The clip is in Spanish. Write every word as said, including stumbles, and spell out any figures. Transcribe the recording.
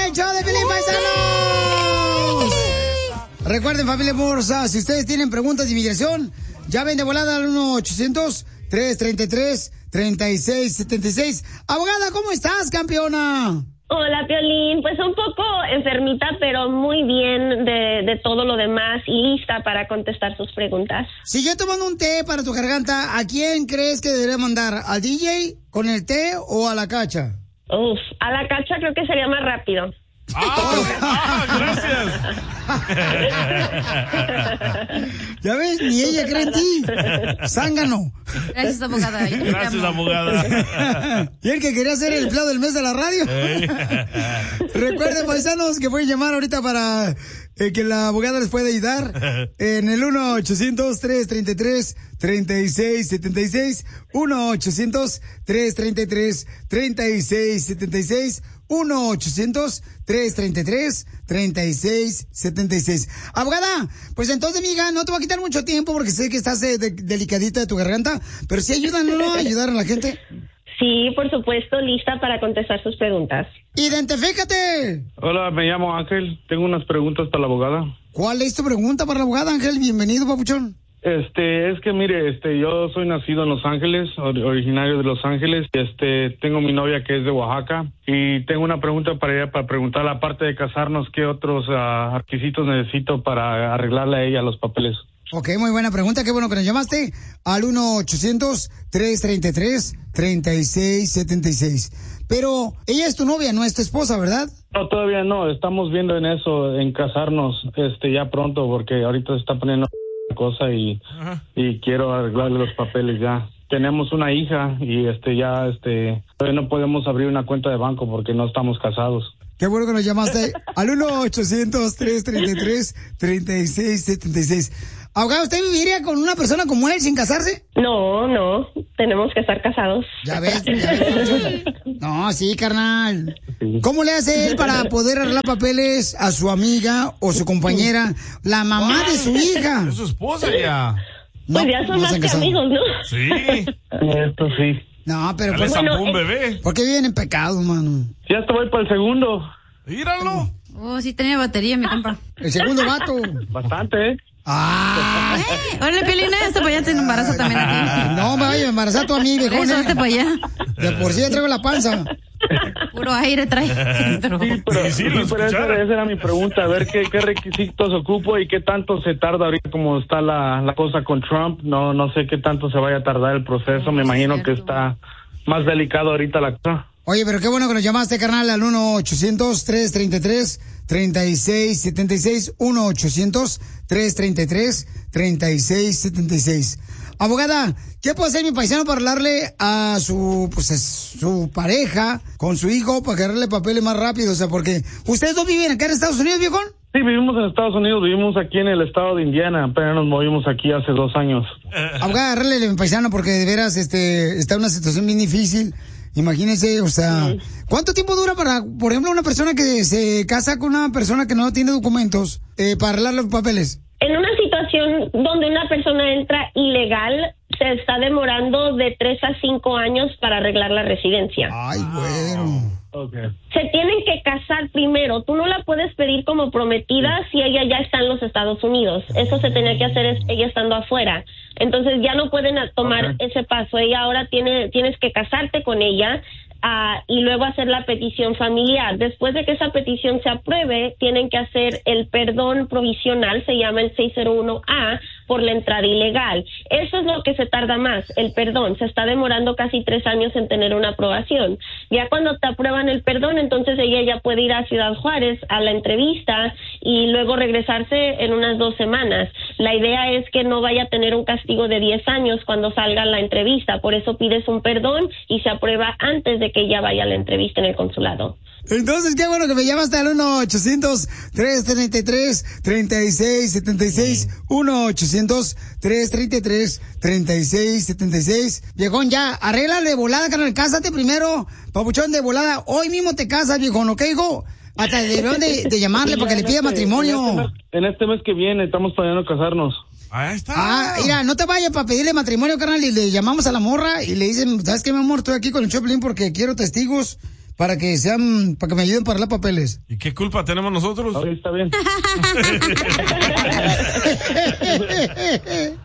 el show de Piolín, paisanos. Recuerden, familia hermosa, si ustedes tienen preguntas de inmigración, llamen de volada al uno ochocientos, tres treinta y tres, treinta y seis setenta y seis. Abogada, ¿cómo estás, campeona? Hola, Piolín. Pues un poco enfermita, pero muy bien de, de todo lo demás y lista para contestar sus preguntas. Si yo te mando un té para tu garganta, ¿a quién crees que debería mandar? ¿Al D J con el té o a la Cacha? Uf, a la Cacha creo que sería más rápido. ¡Ah! ah gracias! Ya ves, ni ella cree en ti. Zángano. Gracias, abogada. Gracias, abogada. Y el que quería ser el empleado del mes de la radio. Recuerden, paisanos, que pueden llamar ahorita para eh, que la abogada les pueda ayudar en el uno ochocientos, tres treinta y tres, treinta y seis setenta y seis. uno ochocientos, tres treinta y tres, treinta y seis setenta y seis. uno ochocientos, tres treinta y tres, treinta y seis setenta y seis. Abogada, pues entonces, amiga, no te va a quitar mucho tiempo porque sé que estás eh, de, delicadita de tu garganta, pero sí ayudan, ¿no? A ayudar a la gente. Sí, por supuesto, lista para contestar sus preguntas. ¡Identifícate! Hola, me llamo Ángel. Tengo unas preguntas para la abogada. ¿Cuál es tu pregunta para la abogada, Ángel? Bienvenido, papuchón. Este, es que mire, este, yo soy nacido en Los Ángeles, or- originario de Los Ángeles. Este, tengo mi novia que es de Oaxaca y tengo una pregunta para ella, para preguntarle, aparte de casarnos, ¿qué otros uh, requisitos necesito para arreglarle a ella los papeles? Ok, muy buena pregunta. Qué bueno que nos llamaste al uno ochocientos, tres treinta y tres, treinta y seis setenta y seis. Pero ella es tu novia, no es tu esposa, ¿verdad? No, todavía no. Estamos viendo en eso, en casarnos, este, ya pronto, porque ahorita se está poniendo cosa y, y quiero arreglarle los papeles ya. Tenemos una hija y este ya este todavía no podemos abrir una cuenta de banco porque no estamos casados. Qué bueno que nos llamaste al uno ochocientos, tres treinta y tres, treinta y seis setenta y seis. Abogado, ¿usted viviría con una persona como él sin casarse? No, no, tenemos que estar casados. Ya ves, ya ves. No, sí, carnal. ¿Cómo le hace él para poder arreglar papeles a su amiga o su compañera, la mamá de su hija? Es su esposa ya. Pues ya son más que amigos, ¿no? Sí. Esto sí. No, pero Dale pues, zampó un bebé. ¿por qué viven en pecado, mano? Ya te voy para el segundo. Míralo. Oh, sí tenía batería, mi compa. El segundo vato. Bastante, ¿eh? Ah, Eh, órale, Piolín, este para allá te embaraza también aquí. no me vaya a embarazar tú a mí, viejón. Eso, este para allá. De por sí ya traigo la panza. Puro aire trae dentro. Sí, pero, Sí, sí, lo sí, pero esa, escucharon. esa era mi pregunta, a ver qué, qué requisitos ocupo y qué tanto se tarda ahorita como está la, la cosa con Trump. No no sé qué tanto se vaya a tardar el proceso, me imagino que está más delicado ahorita la cosa. Oye, pero qué bueno que nos llamaste, carnal, al uno ochocientos, tres treinta y tres, treinta y seis setenta y seis. uno ochocientos, tres treinta y tres, treinta y seis setenta y seis. Abogada, ¿qué puede hacer mi paisano para hablarle a su, pues, a su pareja con su hijo para que arregle papeles más rápido? O sea, porque ustedes dos viven acá en Estados Unidos, viejón. Sí, vivimos en Estados Unidos, vivimos aquí en el estado de Indiana, apenas nos movimos aquí hace dos años. Abogada, arréglele a mi paisano porque de veras este, está en una situación bien difícil. Imagínese, o sea, ¿cuánto tiempo dura para, por ejemplo, una persona que se casa con una persona que no tiene documentos eh, para arreglar los papeles? En una situación donde una persona entra ilegal, se está demorando de tres a cinco años para arreglar la residencia. Ay, bueno. Okay. Se tienen que casar primero. Tú no la puedes pedir como prometida si ella ya está en los Estados Unidos. Eso se tenía que hacer es ella estando afuera. Entonces ya no pueden a- tomar Okay. ese paso. Ella ahora tiene, tienes que casarte con ella. Uh, y luego hacer la petición familiar. Después de que esa petición se apruebe, tienen que hacer el perdón provisional, se llama el seiscientos uno A, por la entrada ilegal. Eso es lo que se tarda más, el perdón. Se está demorando casi tres años en tener una aprobación. Ya cuando te aprueban el perdón, entonces ella ya puede ir a Ciudad Juárez a la entrevista y luego regresarse en unas dos semanas. La idea es que no vaya a tener un castigo de diez años cuando salga la entrevista. Por eso pides un perdón y se aprueba antes de que ella vaya a la entrevista en el consulado. Entonces, qué bueno que me llamaste al uno ochocientos, tres treinta y tres, treinta y seis setenta y seis. uno ochocientos, tres treinta y tres, treinta y seis setenta y seis. Viejón, ya, arréglale de volada, carnal. Cásate primero, papuchón, de volada. Hoy mismo te casas, viejón, ¿ok, hijo? Hasta debieron de, de llamarle para que le pida matrimonio. En este, mes, en este mes que viene estamos planeando casarnos. Ahí está. Ah, mira, no te vayas para pedirle matrimonio, carnal, y le llamamos a la morra y le dicen, ¿sabes qué, mi amor? Estoy aquí con el Choplin porque quiero testigos para que sean, para que me ayuden para arreglar papeles. ¿Y qué culpa tenemos nosotros? Ahí está bien.